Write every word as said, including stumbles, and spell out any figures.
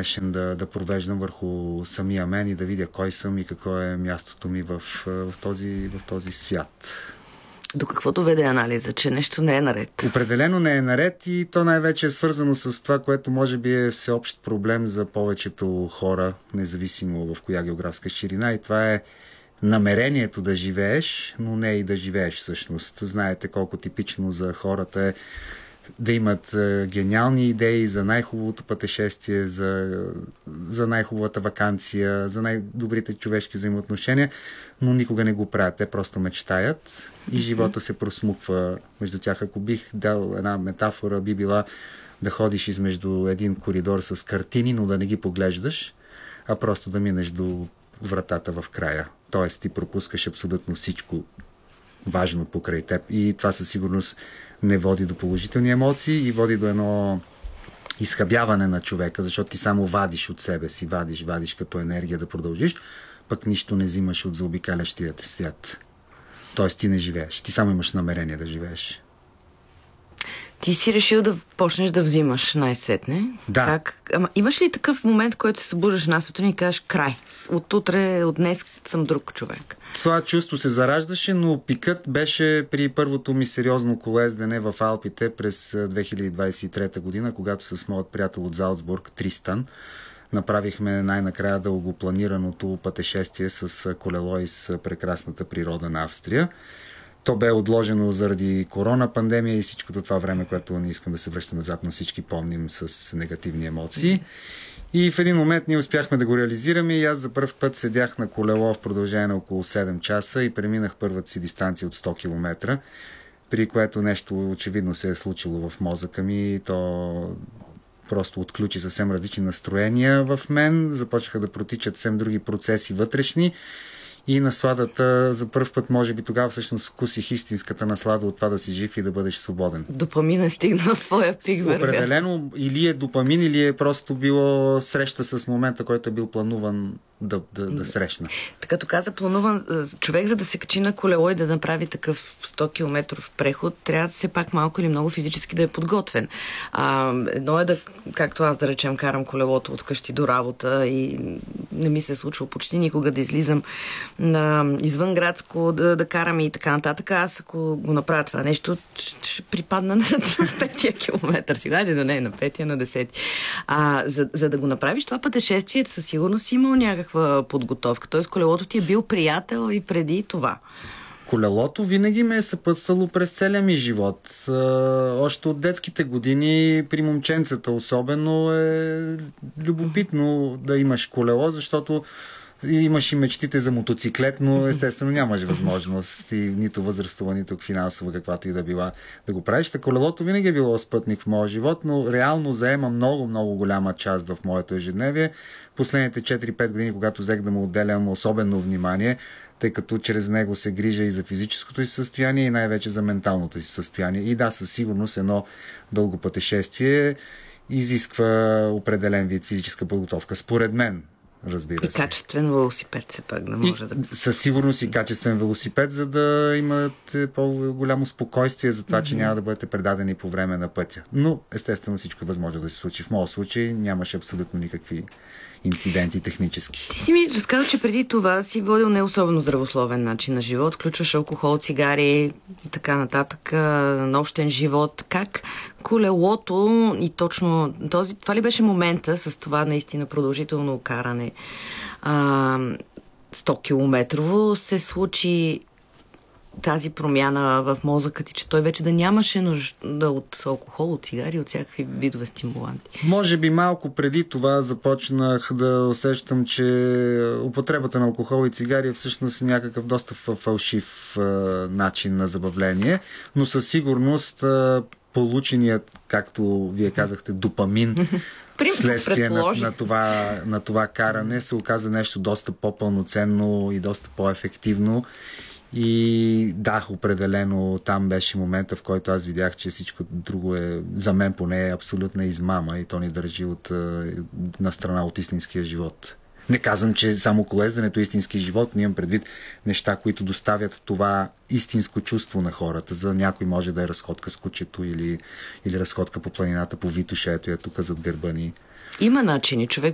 днешен да, да провеждам върху самия мен и да видя кой съм и какво е мястото ми в, в, този, в този свят. До какво доведе анализа, че нещо не е наред? Определено не е наред и то най-вече е свързано с това, което може би е всеобщ проблем за повечето хора, независимо в коя географска ширина, и това е намерението да живееш, но не и да живееш всъщност. Знаете колко типично за хората е да имат е, гениални идеи за най-хубавото пътешествие, за, за най-хубавата ваканция, за най-добрите човешки взаимоотношения, но никога не го правят. Те просто мечтаят и живота се просмуква между тях. Ако бих дал една метафора, би била да ходиш измежду един коридор с картини, но да не ги поглеждаш, а просто да минеш до вратата в края. Тоест ти пропускаш абсолютно всичко важно покрай теб. И това със сигурност не води до положителни емоции и води до едно изхабяване на човека, защото ти само вадиш от себе си, вадиш, вадиш като енергия да продължиш, пък нищо не взимаш от заобикалящия те свят. Тоест ти не живееш. Ти само имаш намерение да живееш. Ти си решил да почнеш да взимаш най-сетне. Да. Как? Ама имаш ли такъв момент, който се събуждаш на сутрин и кажеш край? От утре, от днес съм друг човек. Това чувство се зараждаше, но пикът беше при първото ми сериозно колездене в Алпите през две хиляди двадесет и трета година, когато с моят приятел от Залцбург, Тристан, направихме най-накрая дългопланираното пътешествие с колело из прекрасната природа на Австрия. То бе отложено заради корона пандемия и всичкото това време, което не искам да се връщам назад, но всички помним с негативни емоции. И в един момент ние успяхме да го реализираме и аз за първ път седях на колело в продължение на около седем часа и преминах първата си дистанция от сто километра, при което нещо очевидно се е случило в мозъка ми. То просто отключи съвсем различни настроения в мен, започнаха да протичат съвсем други процеси вътрешни. И насладата за първ път, може би тогава всъщност вкусих истинската наслада от това да си жив и да бъдеш свободен. Допамин е стигнал своя пик, вероятно. Определено или е допамин, или е просто било среща с момента, който е бил плануван да, да, да срещна. Така като каза плануван, човек за да се качи на колело и да направи такъв сто километров преход, трябва да се пак малко или много физически да е подготвен. А, едно е да, както аз да речем, карам колелото от къщи до работа и не ми се е случва почти никога да излизам на извънградско, да, да карам и така нататък. Аз ако го направя това нещо, ще припадна на петия километър. Сега айде да не е на петия, на десети. А, за, за да го направиш това пътешествие, със сигурност си имал някаква подготовка. Тоест колелото ти е бил приятел и преди това. Колелото винаги ме е съпътствало през целия ми живот. Още от детските години, при момченцата особено, е любопитно да имаш колело, защото имаш и мечтите за мотоциклет, но естествено нямаш възможност и нито възрастова, нито финансова, каквато и да била да го правиш. Та колелото винаги е било спътник в моя живот, но реално заема много, много голяма част в моето ежедневие. Последните четири-пет години, когато взех да му отделям особено внимание, тъй като чрез него се грижа и за физическото си състояние и най-вече за менталното си състояние. И да, със сигурност едно дълго пътешествие изисква определен вид физическа подготовка. Според мен, разбира и се. И качествен велосипед се пак да може и, да... Със сигурност и качествен велосипед, за да имате по-голямо спокойствие за това, mm-hmm. че няма да бъдете предадени по време на пътя. Но естествено всичко е възможно да се случи. В моят случай нямаше абсолютно никакви инциденти технически. Ти си ми разказал, че преди това си водил не особено здравословен начин на живот, включваш алкохол, цигари и така нататък, нощен живот. Как колелото и точно този, това ли беше момента с това наистина продължително каране а, сто километрово се случи тази промяна в мозъка ти, че той вече да нямаше нужда от алкохол, от цигари, от всякакви видове стимуланти? Може би малко преди това започнах да усещам, че употребата на алкохол и цигари е всъщност някакъв доста фалшив а, начин на забавление, но със сигурност а, полученият, както вие казахте, допамин вследствие на, на, това, на това каране се оказа нещо доста по-пълноценно и доста по-ефективно. И да, определено там беше момента, в който аз видях, че всичко друго е, за мен поне, е абсолютна измама и то ни държи от, на страна от истинския живот. Не казвам, че само колезденето е истински живот, но имам предвид неща, които доставят това истинско чувство на хората. За някой може да е разходка с кучето или, или разходка по планината по Витоша, ето е тук зад гърба ни. Има начини човек